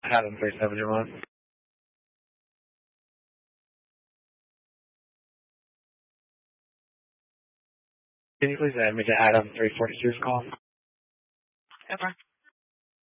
Adam 3701. Can you please add me to Adam 342's call? Over.